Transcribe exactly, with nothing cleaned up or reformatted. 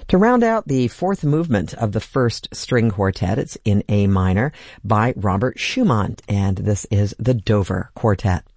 To round out the fourth movement of the first string quartet, it's in A minor by Robert Schumann, and this is the Dover Quartet.